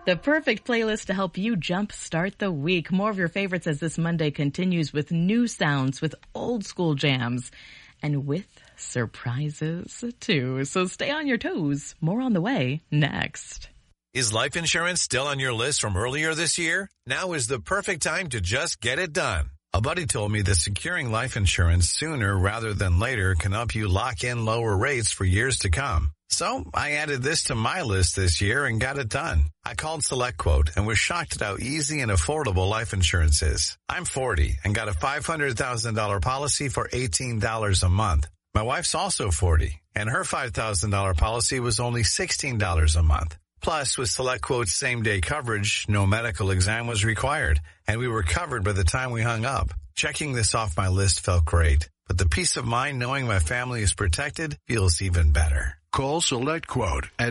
The perfect playlist to help you jumpstart the week. More of your favorites as this Monday continues with new sounds, with old school jams, and with surprises too. So stay on your toes. More on the way next. Is life insurance still on your list from earlier this year? Now is the perfect time to just get it done. A buddy told me that securing life insurance sooner rather than later can help you lock in lower rates for years to come. So I added this to my list this year and got it done. I called SelectQuote and was shocked at how easy and affordable life insurance is. I'm 40 and got a $500,000 policy for $18 a month. My wife's also 40 and her $5,000 policy was only $16 a month. Plus, with SelectQuote's same-day coverage, no medical exam was required, and we were covered by the time we hung up. Checking this off my list felt great, but the peace of mind knowing my family is protected feels even better. Call SelectQuote at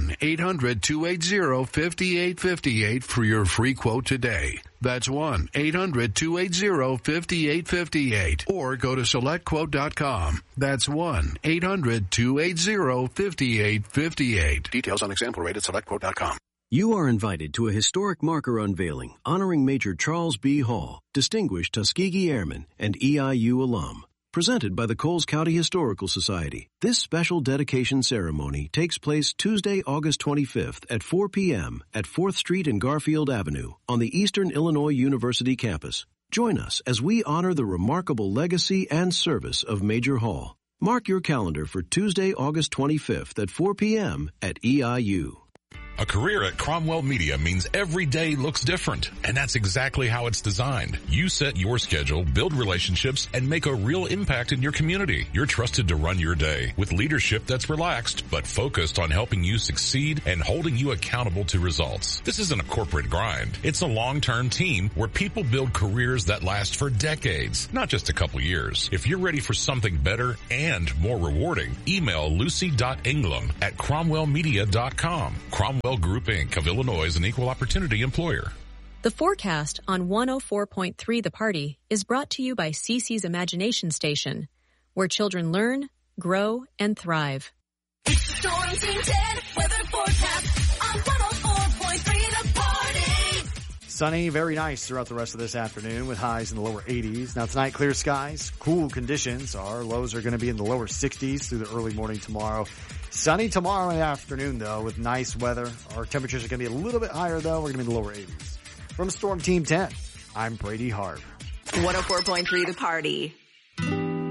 1-800-280-5858 for your free quote today. That's 1-800-280-5858. Or go to SelectQuote.com. That's 1-800-280-5858. Details on example rate at SelectQuote.com. You are invited to a historic marker unveiling honoring Major Charles B. Hall, distinguished Tuskegee Airman and EIU alum. Presented by the Coles County Historical Society, this special dedication ceremony takes place Tuesday, August 25th at 4 p.m. at 4th Street and Garfield Avenue on the Eastern Illinois University campus. Join us as we honor the remarkable legacy and service of Major Hall. Mark your calendar for Tuesday, August 25th at 4 p.m. at EIU. A career at Cromwell Media means every day looks different, and that's exactly how it's designed. You set your schedule, build relationships, and make a real impact in your community. You're trusted to run your day with leadership that's relaxed but focused on helping you succeed and holding you accountable to results. This isn't a corporate grind. It's a long-term team where people build careers that last for decades, not just a couple years. If you're ready for something better and more rewarding, email lucy.england@cromwellmedia.com. Cromwell Group, Inc. of Illinois is an equal opportunity employer. The forecast on 104.3 The Party is brought to you by CC's Imagination Station, where children learn, grow, and thrive. It's the Storm Team 10 weather forecast on 104.3 The Party. Sunny, very nice throughout the rest of this afternoon with highs in the lower 80s. Now tonight, clear skies, cool conditions. Our lows are going to be in the lower 60s through the early morning tomorrow. Sunny tomorrow in the afternoon, though, with nice weather. Our temperatures are going to be a little bit higher, though. We're going to be in the lower 80s. From Storm Team 10, I'm Brady Harp. 104.3 The Party.